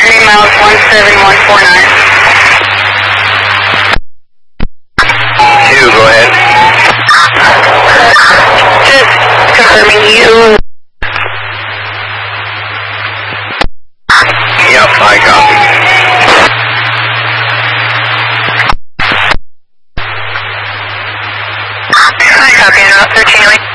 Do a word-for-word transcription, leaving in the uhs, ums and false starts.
three miles one seven one four nine. Two, go ahead. Just confirming you. Yep, I copy. I copy, route thirteen.